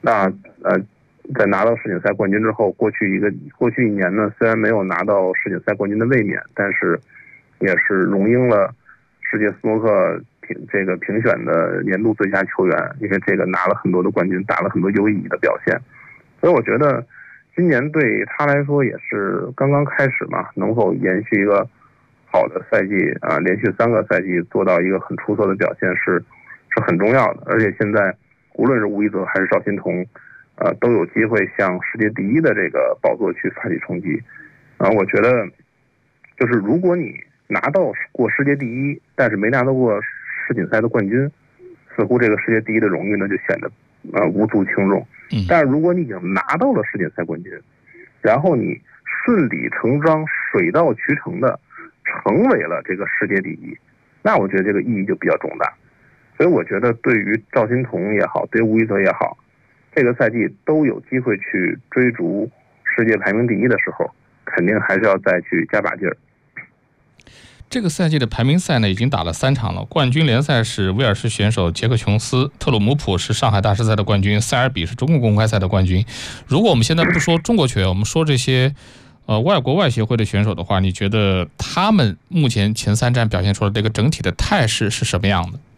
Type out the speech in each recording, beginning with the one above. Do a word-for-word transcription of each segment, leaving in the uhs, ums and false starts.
那呃，在拿到世锦赛冠军之后，过去一个过去一年呢，虽然没有拿到世锦赛冠军的卫冕，但是也是荣膺了世界斯诺克评这个评选的年度最佳球员，因为这个拿了很多的冠军，打了很多有意义的表现。所以我觉得今年对他来说也是刚刚开始嘛，能否延续一个好的赛季啊，连续三个赛季做到一个很出色的表现是是很重要的。而且现在无论是吴一泽还是赵心童，呃，都有机会向世界第一的这个宝座去发起冲击。啊，我觉得就是如果你拿到过世界第一，但是没拿到过世锦赛的冠军，似乎这个世界第一的荣誉呢就显得呃无足轻重。但是如果你已经拿到了世锦赛冠军，然后你顺理成章、水到渠成的成为了这个世界第一，那我觉得这个意义就比较重大。所以我觉得对于赵心童也好，对于吴一泽也好，这个赛季都有机会去追逐世界排名第一的时候，肯定还是要再去加把劲儿。 这个赛季的排名赛呢，已经打了三场了。冠军联赛是威尔士选手杰克琼斯，特鲁姆普是上海大师赛的冠军，塞尔比是中国公开赛的冠军。如果我们现在不说中国球员，我们说这些呃外国外协会的选手的话，你觉得他们目前前三站表现出来这个整体的态势是什么样的？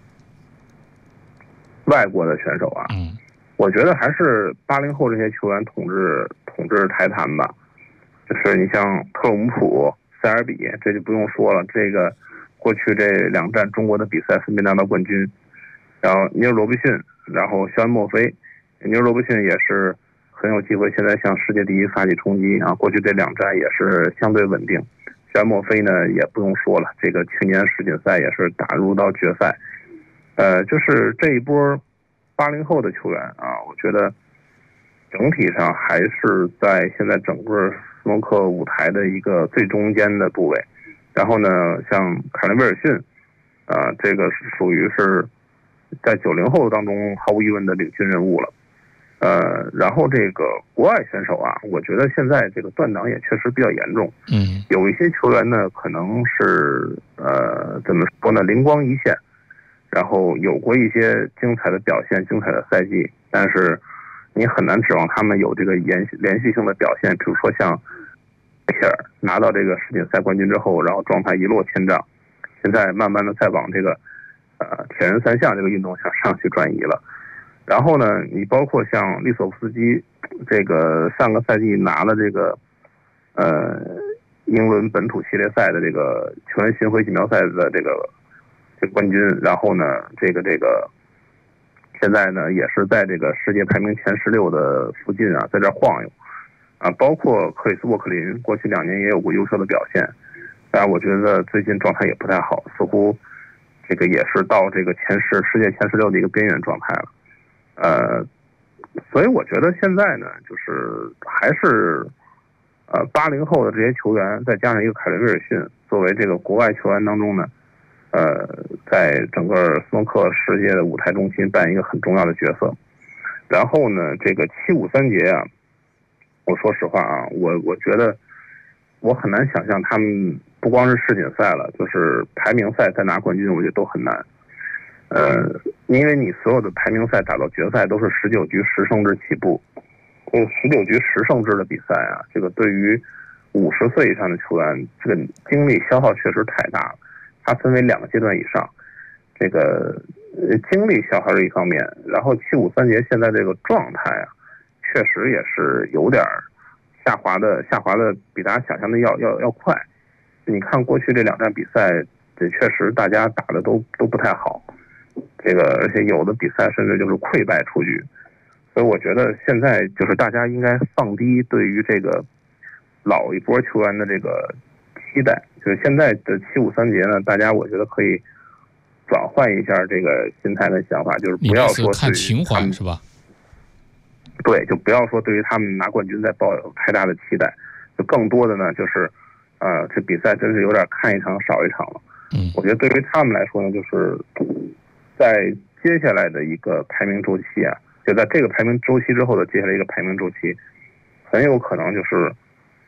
外国的选手啊， 嗯， 我觉得还是八零后这些球员统治统治台坛吧。就是你像特鲁姆普、塞尔比，这就不用说了。这个过去这两站中国的比赛分别拿到冠军，然后尼尔罗伯逊，然后肖恩莫菲。尼尔罗伯逊也是很有机会现在向世界第一发起冲击啊。过去这两站也是相对稳定。肖恩莫菲呢也不用说了，这个去年世锦赛也是打入到决赛。呃，就是这一波八零后的球员啊，我觉得整体上还是在现在整个斯诺克舞台的一个最中间的部位。然后呢，像凯伦威尔逊，啊、呃，这个是属于是在九零后当中毫无疑问的领军人物了。呃，然后这个国外选手啊，我觉得现在这个断档也确实比较严重。 嗯， 有一些球员呢，可能是呃怎么说呢，灵光一现，然后有过一些精彩的表现、精彩的赛季，但是你很难指望他们有这个延续连续性的表现。比如说像切尔拿到这个世锦赛冠军之后，然后状态一落千丈，现在慢慢的在往这个呃铁人三项这个运动向上去转移了。然后呢，你包括像利索夫斯基，这个上个赛季拿了这个呃英伦本土系列赛的这个球员巡回锦标赛的这个这个冠军，然后呢，这个这个现在呢也是在这个世界排名前十六的附近啊，在这晃悠啊。包括克里斯沃克林，过去两年也有过优秀的表现，但我觉得最近状态也不太好，似乎这个也是到这个前十世界前十六的一个边缘状态了。呃，所以我觉得现在呢，就是还是呃八零后的这些球员，再加上一个凯伦威尔逊，作为这个国外球员当中呢，呃，在整个斯诺克世界的舞台中心扮演一个很重要的角色。然后呢，这个七五三节啊，我说实话啊，我我觉得我很难想象他们不光是世锦赛了，就是排名赛再拿冠军，我觉得都很难。呃，因为你所有的排名赛打到决赛都是十九局十胜制起步，这个十九局十胜制的比赛啊，这个对于五十岁以上的球员，这个精力消耗确实太大了。它分为两个阶段以上，这个呃精力消耗是一方面，然后七五三节现在这个状态啊，确实也是有点下滑的，下滑的比大家想象的要要要快。你看过去这两站比赛，这确实大家打的都都不太好。这个而且有的比赛甚至就是溃败出局，所以我觉得现在就是大家应该放低对于这个老一波球员的这个期待，就是现在的七五三节呢，大家我觉得可以转换一下这个心态跟想法，就是不要说看情怀是吧？ 对，就不要说对于他们拿冠军再抱有太大的期待，就更多的呢就是呃这比赛真是有点看一场少一场了。 嗯， 我觉得对于他们来说呢，就是在接下来的一个排名周期啊，就在这个排名周期之后的接下来一个排名周期，很有可能就是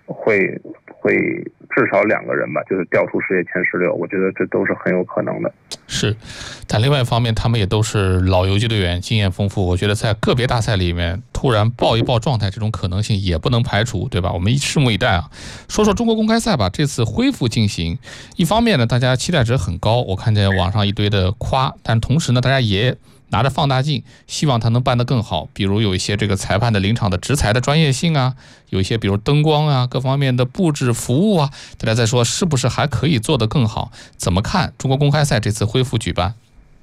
会会至少两个人吧，就是掉出世界前十六，我觉得这都是很有可能的。 是，但另外一方面，他们也都是老游击队员，经验丰富。我觉得在个别大赛里面突然爆一爆状态，这种可能性也不能排除，对吧？我们拭目以待啊。说说中国公开赛吧，这次恢复进行，一方面呢，大家期待值很高，我看见网上一堆的夸，但同时呢，大家也拿着放大镜，希望他能办得更好。比如有一些这个裁判的临场的执裁的专业性啊，有一些比如灯光啊，各方面的布置服务啊，大家在说是不是还可以做得更好？怎么看中国公开赛这次恢复举办？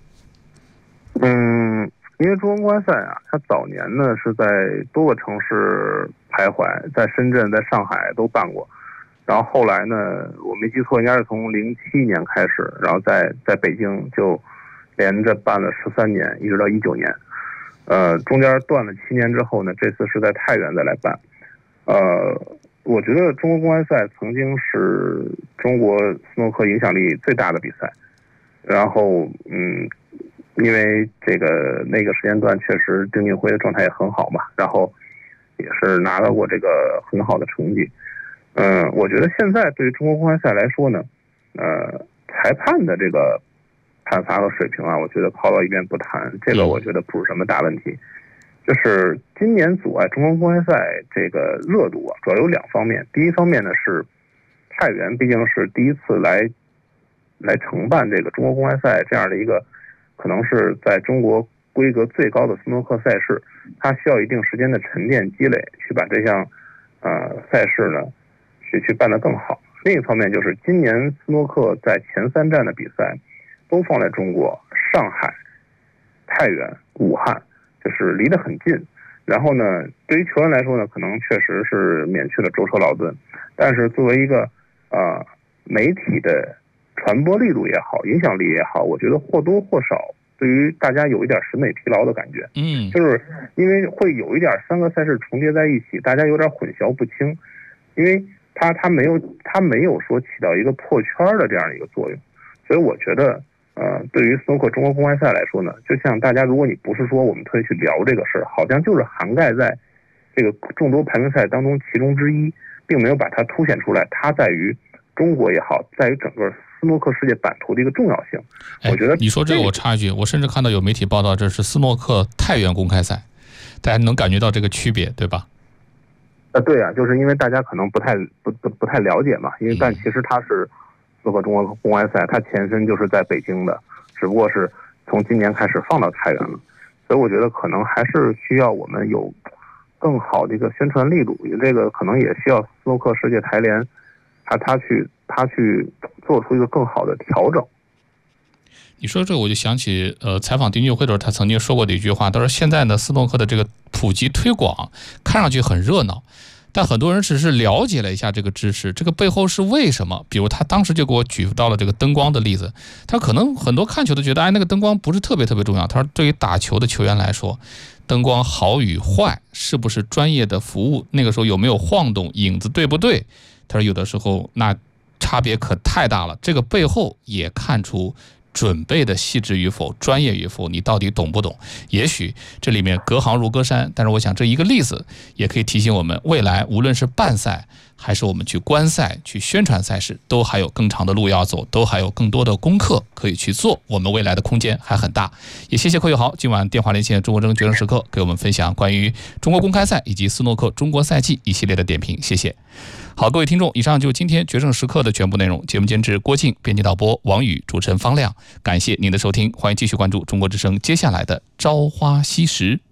嗯，因为中国公开赛啊，它早年呢是在多个城市徘徊，在深圳、在上海都办过。然后后来呢，我没记错，应该是从零七年开始，然后在在北京就连着办了十三年，一直到一九年，呃，中间断了七年之后呢，这次是在太原再来办。呃，我觉得中国公开赛曾经是中国斯诺克影响力最大的比赛，然后嗯，因为这个那个时间段确实丁俊晖的状态也很好嘛，然后也是拿到过这个很好的成绩。嗯，我觉得现在对于中国公开赛来说呢，呃，裁判的这个判罚和水平啊，我觉得抛到一边不谈，这个我觉得不是什么大问题。就是今年阻碍中国公开赛这个热度啊，主要有两方面。第一方面呢是太原毕竟是第一次来来承办这个中国公开赛这样的一个，可能是在中国规格最高的斯诺克赛事，它需要一定时间的沉淀积累，去把这项呃赛事呢去去办得更好。另一方面就是今年斯诺克在前三站的比赛都放在中国上海、太原、武汉，就是离得很近。然后呢，对于球员来说呢，可能确实是免去了舟车劳顿，但是作为一个呃媒体的传播力度也好，影响力也好，我觉得或多或少对于大家有一点审美疲劳的感觉。 嗯， 就是因为会有一点三个赛事重叠在一起，大家有点混淆不清，因为它它没有它没有说起到一个破圈的这样的一个作用，所以我觉得。呃，对于斯诺克中国公开赛来说呢，就像大家，如果你不是说我们特意去聊这个事儿，好像就是涵盖在这个众多排名赛当中其中之一，并没有把它凸显出来。它在于中国也好，在于整个斯诺克世界版图的一个重要性。我觉得、 哎、你说这个我插一句，我甚至看到有媒体报道这是斯诺克太原公开赛，大家能感觉到这个区别，对吧？ 呃，对啊，就是因为大家可能不太不不不太了解嘛，因为但其实它是。斯诺克中国公开赛，它前身就是在北京的，只不过是从今年开始放到太原了，所以我觉得可能还是需要我们有更好的一个宣传力度，这个可能也需要斯诺克世界台联，他他去他去做出一个更好的调整。 你说这个我就想起，呃，采访丁俊晖的时候，他曾经说过的一句话，他说现在呢，斯诺克的这个普及推广看上去很热闹。但很多人只是了解了一下这个知识，这个背后是为什么？比如他当时就给我举到了这个灯光的例子，他可能很多看球都觉得，哎，那个灯光不是特别特别重要。他说，对于打球的球员来说，灯光好与坏，是不是专业的服务？那个时候有没有晃动，影子对不对？他说，有的时候那差别可太大了。这个背后也看出准备的细致与否，专业与否，你到底懂不懂？也许这里面隔行如隔山，但是我想这一个例子也可以提醒我们，未来无论是办赛还是我们去观赛、去宣传赛事，都还有更长的路要走，都还有更多的功课可以去做，我们未来的空间还很大。也谢谢寇友豪今晚电话连线中国之声决胜时刻，给我们分享关于中国公开赛以及斯诺克中国赛季一系列的点评，谢谢。好，各位听众，以上就是今天决胜时刻的全部内容。节目监制郭靖，编辑导播王宇，主持人方亮。感谢您的收听，欢迎继续关注中国之声接下来的朝花夕拾。